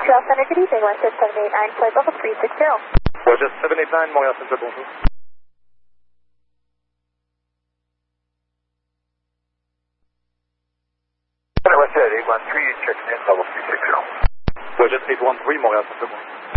Montreal Center, good evening, Western 789, flight level 360. Roger 789, Montreal Center, bonjour. Western 813, check in, level 360. Roger 813, Montreal Center, bonjour.